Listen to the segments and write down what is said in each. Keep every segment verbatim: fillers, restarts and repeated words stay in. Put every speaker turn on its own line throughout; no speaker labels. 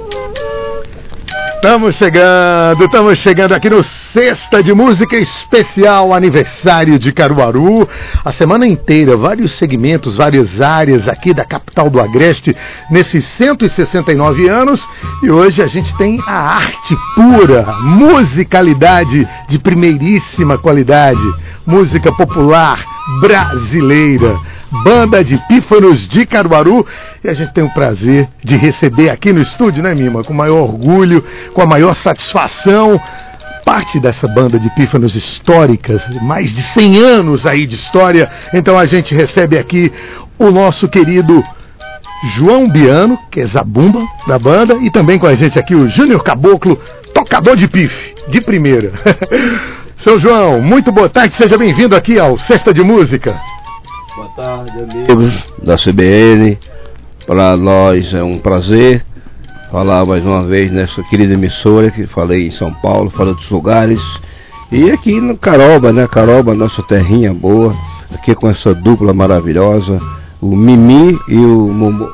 Estamos chegando, estamos chegando aqui no Sexta de Música Especial Aniversário de Caruaru. A semana inteira, vários segmentos, várias áreas aqui da capital do Agreste, nesses cento e sessenta e nove anos. E hoje a gente tem a arte pura, musicalidade de primeiríssima qualidade, música popular brasileira. Banda de Pífanos de Caruaru, e a gente tem o prazer de receber aqui no estúdio, né, Mima? Com o maior orgulho, com a maior satisfação, parte dessa banda de pífanos históricas, mais de cem anos aí de história. Então a gente recebe aqui o nosso querido João Biano, que é zabumba da banda, e também com a gente aqui o Júnior Caboclo, tocador de pife, de primeira. Seu João, muito boa tarde, seja bem-vindo aqui ao Sexta de Música.
Boa tarde, amigos da C B N. Para nós é um prazer falar mais uma vez nessa querida emissora, que falei em São Paulo, falei dos lugares. E aqui no Caroba, né? Caroba, nossa terrinha boa, aqui com essa dupla maravilhosa, o Mimi e o Momo.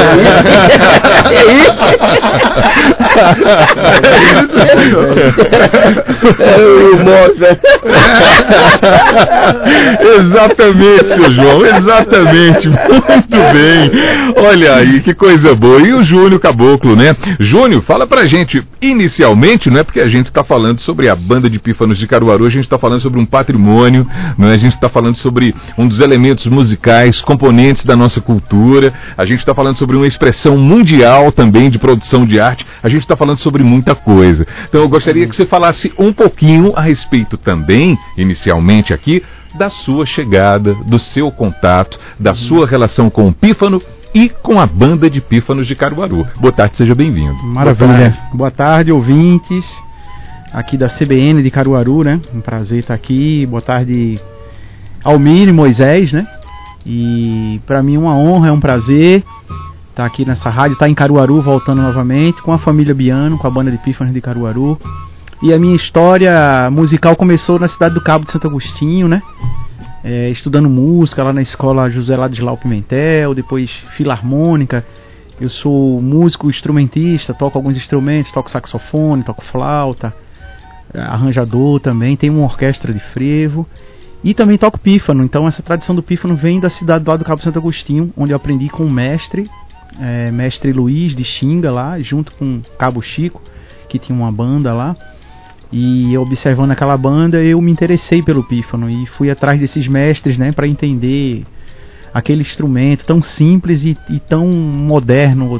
Exatamente, João, exatamente, muito bem. Olha aí, que coisa boa. E o Júnior Caboclo, né? Júnior, fala pra gente, inicialmente, não é porque a gente tá falando sobre a banda de Pífanos de Caruaru, a gente tá falando sobre um patrimônio, não é? A gente tá falando sobre um dos elementos musicais, componentes da nossa cultura, a gente está falando sobre uma expressão mundial também de produção de arte, a gente está falando sobre muita coisa. Então eu gostaria que você falasse um pouquinho a respeito também, inicialmente aqui, da sua chegada, do seu contato, da sua relação com o pífano e com a banda de Pífanos de Caruaru. Boa tarde, seja bem-vindo.
Maravilha. Boa tarde, Boa tarde, ouvintes aqui da C B N de Caruaru, né? Um prazer estar aqui. Boa tarde, Almir e Moisés, né? E para mim é uma honra, é um prazer estar aqui nessa rádio, estar em Caruaru, voltando novamente com a família Biano, com a banda de Pífanos de Caruaru. E a minha história musical começou na cidade do Cabo de Santo Agostinho, né? É, estudando música lá na escola José Ladislau Pimentel, depois filarmônica. Eu sou músico, instrumentista, toco alguns instrumentos, toco saxofone, toco flauta, arranjador também, tenho uma orquestra de frevo. E também toco pífano, então essa tradição do pífano vem da cidade do lado do Cabo Santo Agostinho, onde eu aprendi com o mestre, é, mestre Luiz de Xinga lá, junto com o Cabo Chico, que tinha uma banda lá. E observando aquela banda, eu me interessei pelo pífano e fui atrás desses mestres, né, para entender aquele instrumento tão simples e, e tão moderno,